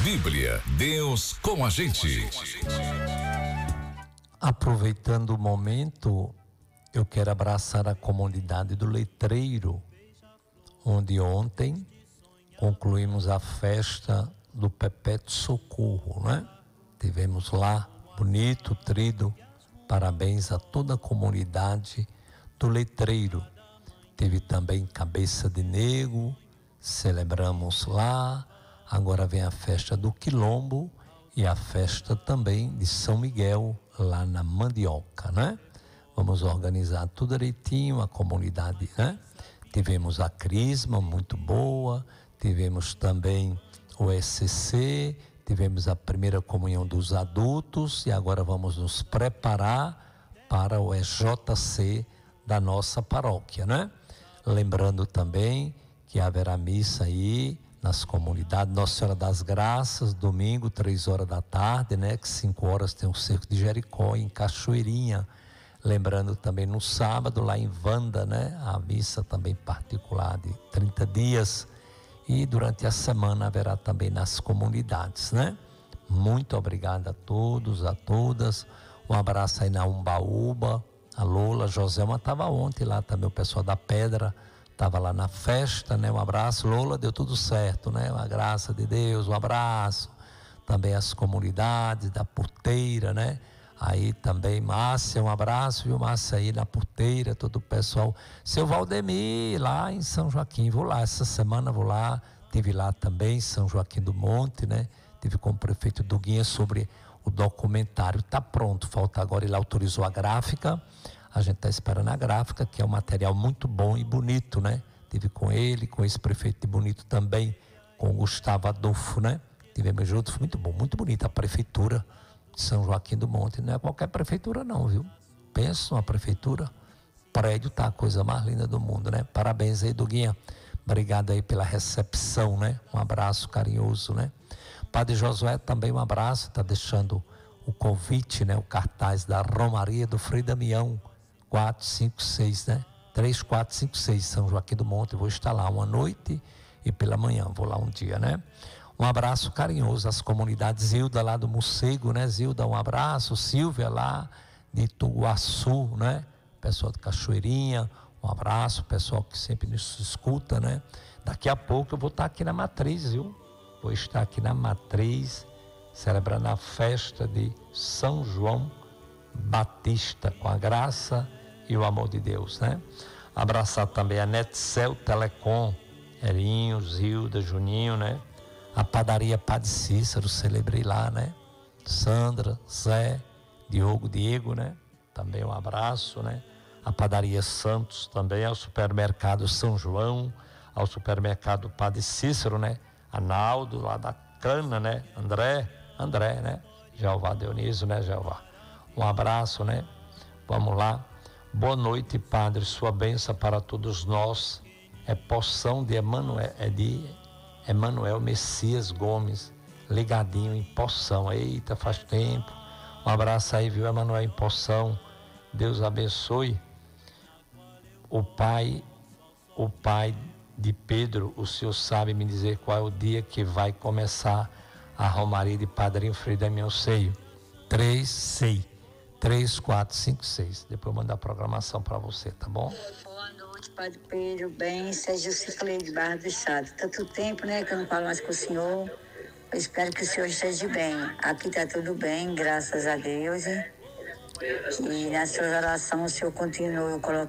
Bíblia, Deus com a gente. Aproveitando o momento, eu quero abraçar a comunidade do Letreiro, onde ontem concluímos a festa do Perpétuo Socorro, né? Tivemos lá, bonito, trido, parabéns a toda a comunidade do Letreiro. Teve também Cabeça de Negro, celebramos lá. Agora vem a festa do Quilombo e a festa também de São Miguel, lá na Mandioca, né? Vamos organizar tudo direitinho, a comunidade, né? Tivemos a Crisma, muito boa, tivemos também o SCC, tivemos a primeira comunhão dos adultos e agora vamos nos preparar para o EJC da nossa paróquia, né? Lembrando também que haverá missa aí nas comunidades, Nossa Senhora das Graças, domingo, 3 horas da tarde, né? Que 5 horas tem o Cerco de Jericó, em Cachoeirinha. Lembrando também no sábado, lá em Vanda, né? A missa também particular de 30 dias. E durante a semana haverá também nas comunidades, né? Muito obrigado a todos, a todas. Um abraço aí na Umbaúba. A Lola, Joselma estava ontem lá também, o pessoal da Pedra estava lá na festa, né? Um abraço, Lola, deu tudo certo, né? Uma graça de Deus, um abraço. Também as comunidades da Porteira, né? Aí também, Márcia, um abraço, viu, Márcia, aí na Porteira, todo o pessoal. Seu Valdemir, lá em São Joaquim, vou lá, essa semana vou lá, tive lá também, São Joaquim do Monte, né? Tive com o prefeito Duguinha sobre o documentário, tá pronto, falta agora, ele autorizou a gráfica. A gente está esperando a gráfica, que é um material muito bom e bonito, né? Tive com ele, com esse prefeito de Bonito também, com o Gustavo Adolfo, né? Tivemos juntos, foi muito bom, muito bonita a prefeitura de São Joaquim do Monte. Não é qualquer prefeitura não, viu? Pensa numa prefeitura, prédio tá a coisa mais linda do mundo, né? Parabéns aí, Duguinha. Obrigado aí pela recepção, né? Um abraço carinhoso, né? Padre Josué também um abraço, tá deixando o convite, né? O cartaz da Romaria do Frei Damião, 456, né? 3456, São Joaquim do Monte. Eu vou estar lá uma noite e pela manhã, vou lá um dia, né? Um abraço carinhoso às comunidades. Zilda lá do Mocego, né? Zilda, um abraço. Silvia lá de Ituguaçu, né? Pessoal de Cachoeirinha, um abraço. Pessoal que sempre nos escuta, né? Daqui a pouco eu vou estar aqui na Matriz, viu? Vou estar aqui na Matriz, celebrando a festa de São João Batista, com a graça e o amor de Deus, né? Abraçar também a Netcel Telecom, Erinho, Zilda, Juninho, né? A padaria Padre Cícero, celebrei lá, né? Sandra, Zé, Diego, né? Também um abraço, né? A padaria Santos também, ao supermercado São João, ao supermercado Padre Cícero, né? Analdo, lá da Cana, né? André, né? Jeová Dionísio, né, Jeová? Um abraço, né? Vamos lá. Boa noite, Padre. Sua bênção para todos nós. É porção de Emanuel Messias Gomes, ligadinho em Poção. Eita, faz tempo. Um abraço aí, viu, Emanuel, em Poção. Deus abençoe. O pai de Pedro, o senhor sabe me dizer qual é o dia que vai começar a Romaria de Padrinho Frei Damião Seio? 3456. Depois eu mando a programação para você, tá bom? Boa noite, Padre Pedro. Bem, Sérgio Ciclei de Barra do Estado. Tanto tempo, né, que eu não falo mais com o senhor. Eu espero que o senhor esteja bem. Aqui tá tudo bem, graças a Deus. E na sua oração o senhor continua